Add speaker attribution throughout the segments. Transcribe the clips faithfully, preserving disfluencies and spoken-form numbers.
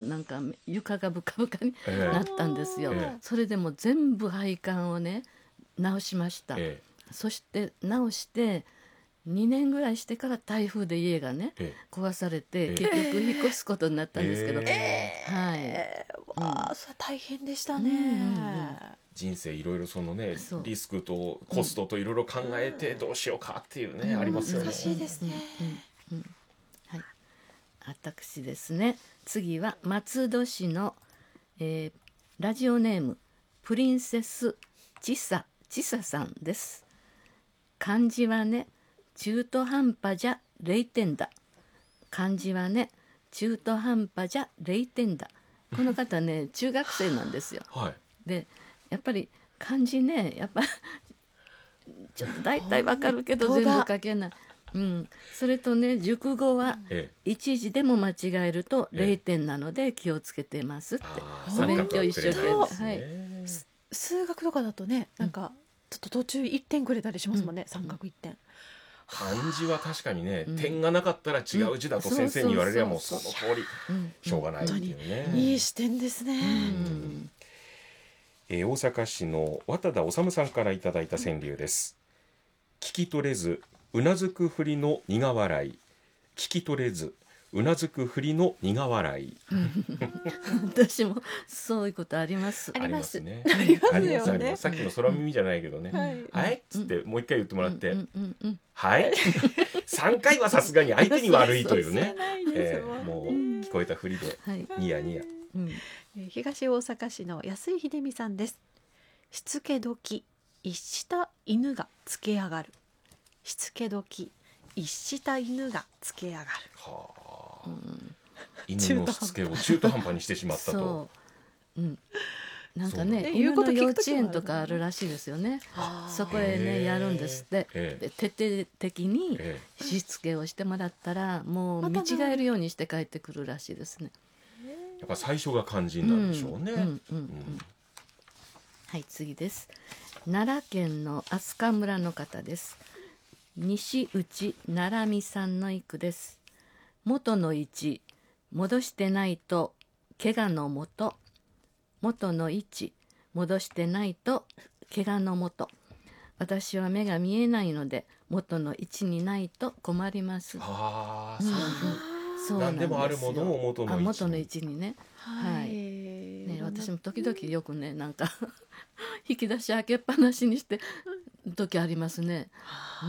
Speaker 1: なんか床がブカブカになったんですよ、
Speaker 2: ええ、
Speaker 1: それでも全部配管をね直しました、
Speaker 2: え
Speaker 1: そして直してにねんぐらいしてから台風で家がね
Speaker 2: え、
Speaker 1: 壊されて、
Speaker 2: ええ、
Speaker 1: 結局引っ越すことになったんですけど、
Speaker 2: え
Speaker 1: はい、
Speaker 3: えー、
Speaker 1: うん
Speaker 3: わあ、それ大変でした
Speaker 1: うん
Speaker 3: ね、
Speaker 1: うんうん
Speaker 2: 人生いろいろそのね
Speaker 1: そう
Speaker 2: リスクとコストといろいろ考えてどうしようかっていうね、
Speaker 1: うん
Speaker 2: ありますよね。
Speaker 3: 難しいですね、
Speaker 1: うんうんうんはい、私ですね、次は松戸市の、えーラジオネームプリンセスちさちささんです。漢字はね中途半端じゃれいてんだ、漢字はね中途半端じゃれいてんだ。この方ね中学生なんですよ。
Speaker 2: はい。
Speaker 1: でやっぱり漢字ねやっぱちょっと大体わかるけど全
Speaker 3: 本当だ
Speaker 1: 部書けない、うん、それとね熟語は
Speaker 2: え
Speaker 1: 一字でも間違えるとれいてんなので気をつけてますって、
Speaker 2: あー
Speaker 1: お勉強一生懸命、
Speaker 2: 三角はくれ
Speaker 1: はい、
Speaker 2: ないですね
Speaker 3: 数学とかだとね、なんかちょっと途中いってんくれたりしますもんね、三角いってん。
Speaker 2: 漢字は確かにね、
Speaker 1: うん
Speaker 2: 点がなかったら違う字だと先生に言われりゃもうその通り
Speaker 1: うん
Speaker 2: しょうがないっていうね。
Speaker 3: いい視点ですね、
Speaker 1: うん
Speaker 2: えー大阪市の渡田治さんからいただいた川柳です。聞き取れずうなずくふりの苦笑い、聞き取れずうなずくふりの苦笑い。
Speaker 1: 私もそういうことあります。
Speaker 3: あります
Speaker 2: ね。
Speaker 3: ありますよね
Speaker 2: ありますあります。さっきの空耳じゃないけどね、
Speaker 3: はい
Speaker 2: はいっつってもう一回言ってもらって、
Speaker 1: うんうんうん
Speaker 2: はいさんかいはさすがに相手に悪いというね、
Speaker 3: ないです
Speaker 2: え
Speaker 3: もんね
Speaker 2: ーもう聞こえたふりで
Speaker 1: はい、
Speaker 2: ニヤニヤ。
Speaker 1: うん
Speaker 3: えー東大阪市の安井秀美さんです。しつけ時一した犬がつけ上がる、しつけ時一した犬がつけ上がる。
Speaker 2: はあ、
Speaker 1: うん
Speaker 2: 犬のしつけを中途半端にしてしまったと。
Speaker 1: そう、うん、なんか
Speaker 2: そう
Speaker 1: ね
Speaker 3: ね
Speaker 1: 犬の幼
Speaker 3: 言うこと聞くときもある
Speaker 1: 稚園とかあるらしいですよね。
Speaker 3: あー
Speaker 1: そこへねやるんですって、
Speaker 2: ええ
Speaker 1: で徹底的に
Speaker 2: え
Speaker 1: しつけをしてもらったらもう見違えるようにして帰ってくるらしいですね。
Speaker 2: えやっぱ最初が肝心なんでしょうね。
Speaker 1: うんうんうんうんはい次です。奈良県の飛鳥村の方です。西内奈良美さんの一句です。元の位置戻してないと怪我のもと、元の位置戻してないと怪我のもと、私は目が見えないので元の位置にないと困ります。
Speaker 2: ああ、
Speaker 1: うん
Speaker 2: そう
Speaker 1: そうなんですよ。
Speaker 2: 何でもあるものを元の位置に
Speaker 1: あ元の位置にね、
Speaker 3: はい、
Speaker 1: ね、私も時々よくねなんか引き出し開けっぱなしにして時ありますね。うん、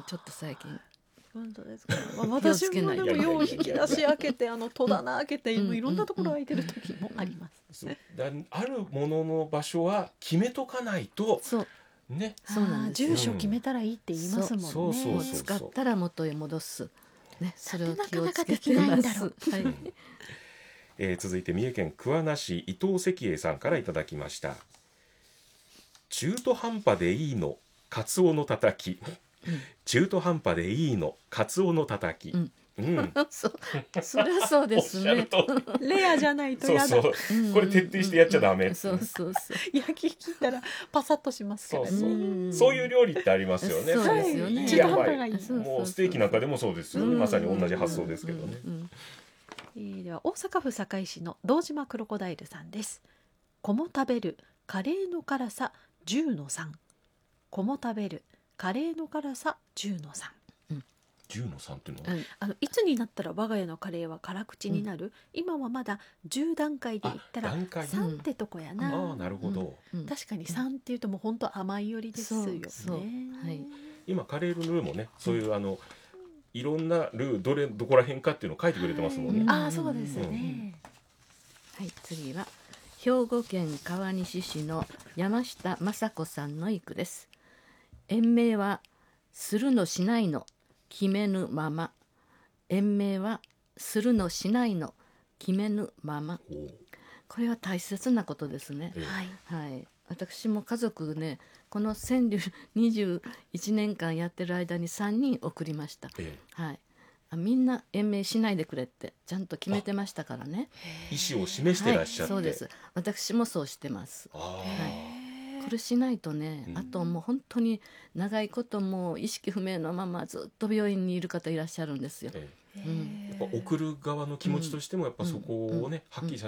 Speaker 1: ちょっと最近。
Speaker 3: 本当ですか。まあ、
Speaker 1: 気を
Speaker 3: 私も
Speaker 1: つけないと
Speaker 3: でもよう引き出し開けてあの戸棚開けて、
Speaker 1: うん
Speaker 3: もういろんなところ開いてる時もあります。
Speaker 2: そうだあるものの場所は決めとかないと
Speaker 1: そう
Speaker 2: ね。
Speaker 1: そうなんですよ
Speaker 3: あー住所決めたらいいって言いますもんね。
Speaker 2: そうそうそうそう
Speaker 1: 使ったら元へ戻す、ね、それを気をつけて
Speaker 3: なかなかできないんだ
Speaker 1: ます
Speaker 3: ろう。
Speaker 1: はい
Speaker 2: えー続いて三重県桑名市伊藤石英さんからいただきました。中途半端でいいのカツオのたたき、中途半端でいいのカツオのたたき、
Speaker 1: うん
Speaker 2: うん
Speaker 1: そうそりゃそうで
Speaker 2: おっ
Speaker 1: すね。
Speaker 2: しゃる通り
Speaker 3: レアじゃないと
Speaker 2: そう
Speaker 3: やだ。
Speaker 2: そう
Speaker 1: うん
Speaker 2: これ徹底してやっちゃダメって
Speaker 1: そうそうそう
Speaker 3: 焼き切ったらパサッとしますからね。
Speaker 2: そうそう
Speaker 1: うん
Speaker 2: そういう料理ってありますよね。
Speaker 1: そうですよね
Speaker 2: いい
Speaker 3: 中途半
Speaker 2: 甘い
Speaker 3: 端がいい。
Speaker 1: そうそうそう
Speaker 2: もうステーキなんかでもそうですよね。まさに同じ発想ですけどね。
Speaker 1: うんうん
Speaker 3: えーでは大阪府堺市の堂島クロコダイルさんです。子も食べるカレーの辛さじゅうのさん、子も食べるカレーの辛さじゅうのさん。
Speaker 2: じゅうのさんっていうのは、
Speaker 1: うん
Speaker 3: あのいつになったら我が家のカレーは辛口になる、今はまだじゅう段階でいったら
Speaker 2: あ段階
Speaker 3: さんってとこやな、
Speaker 2: ああなるほど。
Speaker 1: うん
Speaker 3: 確かにさんっていうともう本当甘い寄りですよね。
Speaker 1: そうそうはい
Speaker 2: 今カレーのルーもねそういうあのいろんなルーどれどこら辺かっていうのを書いてくれてますもんね。
Speaker 1: はい
Speaker 3: ああそうですね、
Speaker 1: はい次は兵庫県川西市の山下雅子さんの一句です。延命はするのしないの決めぬまま、延命はするのしないの決めぬまま。
Speaker 2: おう
Speaker 1: これは大切なことですね。
Speaker 2: ええ
Speaker 3: はい
Speaker 1: はい、私も家族ねこの川柳にじゅういちねんかんやってる間にさんにん送りました。
Speaker 2: え
Speaker 1: はい、あみんな延命しないでくれってちゃんと決めてましたからね。
Speaker 2: え意思を示してらっしゃって、
Speaker 1: はい、そうです。私もそうしてます。
Speaker 2: ああ、
Speaker 1: はいこれしないとね、
Speaker 2: うん
Speaker 1: あともう本当に長いこともう意識不明のままずっと病院にいる方いらっしゃるんですよ。
Speaker 2: え
Speaker 1: うん
Speaker 2: えやっぱ送る側の気持ちとしてもやっぱそこをね、はっきりさ